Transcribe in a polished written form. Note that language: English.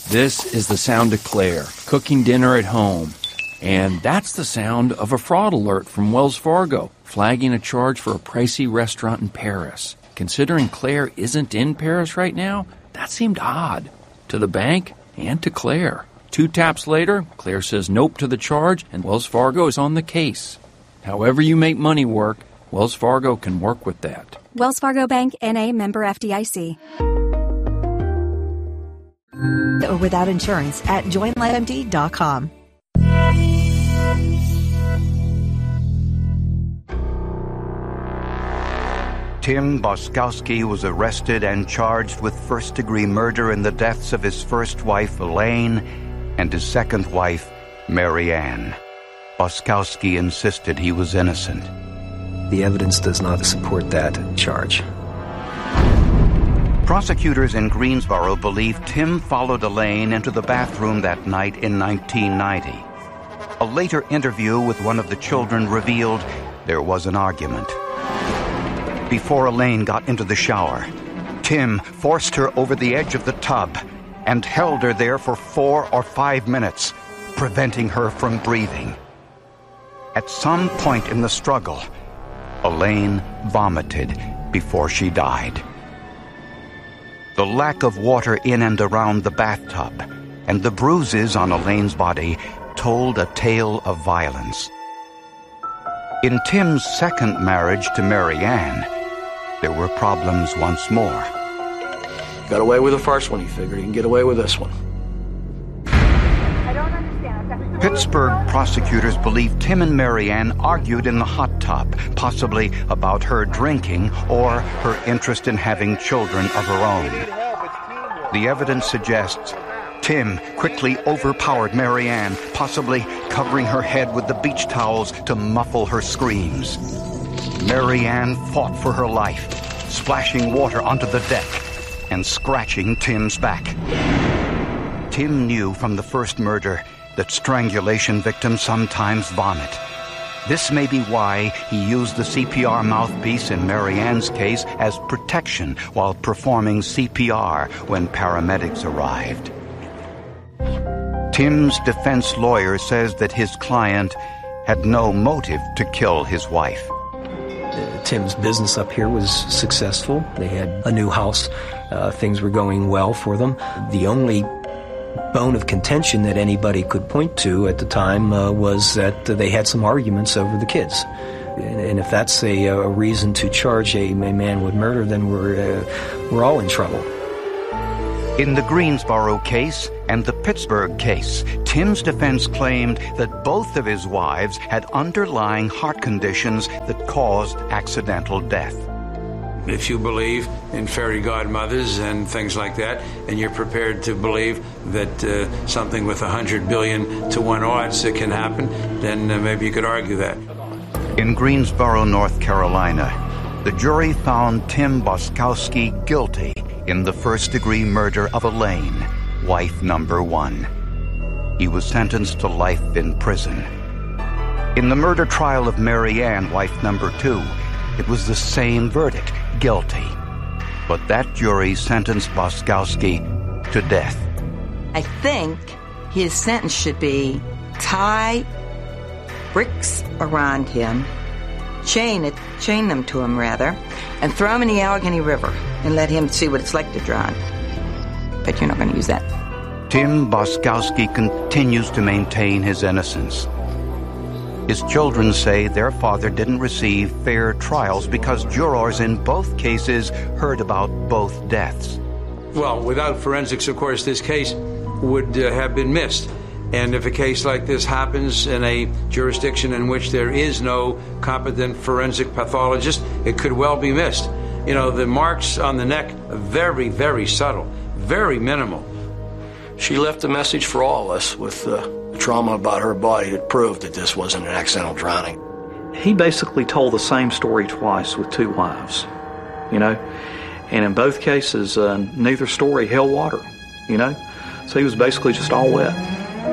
This is the sound of Claire, cooking dinner at home. And that's the sound of a fraud alert from Wells Fargo, flagging a charge for a pricey restaurant in Paris. Considering Claire isn't in Paris right now, that seemed odd. To the bank and to Claire. 2 taps later, Claire says nope to the charge, and Wells Fargo is on the case. However you make money work, Wells Fargo can work with that. Wells Fargo Bank, N.A., member FDIC. Or without insurance at joinlifemd.com. Tim Boskowski was arrested and charged with first-degree murder in the deaths of his first wife, Elaine, and his second wife, Mary Ann. Boskowski insisted he was innocent. The evidence does not support that charge. Prosecutors in Greensboro believe Tim followed Elaine into the bathroom that night in 1990. A later interview with one of the children revealed there was an argument. Before Elaine got into the shower, Tim forced her over the edge of the tub and held her there for 4 or 5 minutes, preventing her from breathing. At some point in the struggle, Elaine vomited before she died. The lack of water in and around the bathtub and the bruises on Elaine's body told a tale of violence. In Tim's second marriage to Mary Ann, there were problems once more. Got away with the first one, he figured he can get away with this one. Pittsburgh prosecutors believe Tim and Mary Ann argued in the hot tub, possibly about her drinking or her interest in having children of her own. The evidence suggests Tim quickly overpowered Mary Ann, possibly covering her head with the beach towels to muffle her screams. Mary Ann fought for her life, splashing water onto the deck and scratching Tim's back. Tim knew from the first murder that strangulation victims sometimes vomit. This may be why he used the CPR mouthpiece in Mary Ann's case as protection while performing CPR when paramedics arrived. Tim's defense lawyer says that his client had no motive to kill his wife. Tim's business up here was successful. They had a new house. Things were going well for them. The only bone of contention that anybody could point to at the time was that they had some arguments over the kids. And if that's a reason to charge a man with murder, then we're all in trouble. In the Greensboro case and the Pittsburgh case, Tim's defense claimed that both of his wives had underlying heart conditions that caused accidental death. If you believe in fairy godmothers and things like that, and you're prepared to believe that something with 100 billion to 1 odds can happen, then maybe you could argue that. In Greensboro, North Carolina, the jury found Tim Boskowski guilty in the first-degree murder of Elaine, wife number 1. He was sentenced to life in prison. In the murder trial of Mary Ann, wife number 2, it was the same verdict, guilty. But that jury sentenced Boskowski to death. I think his sentence should be tie bricks around him, chain them to him rather, and throw him in the Allegheny River and let him see what it's like to drown. But you're not going to use that. Tim Boskowski continues to maintain his innocence. His children say their father didn't receive fair trials because jurors in both cases heard about both deaths. Well, without forensics, of course, this case would have been missed. And if a case like this happens in a jurisdiction in which there is no competent forensic pathologist, it could well be missed. You know, the marks on the neck are very, very subtle, very minimal. She left a message for all of us with the trauma about her body that proved that this wasn't an accidental drowning. He basically told the same story twice with 2 wives, you know, and in both cases, neither story held water, you know, so he was basically just all wet.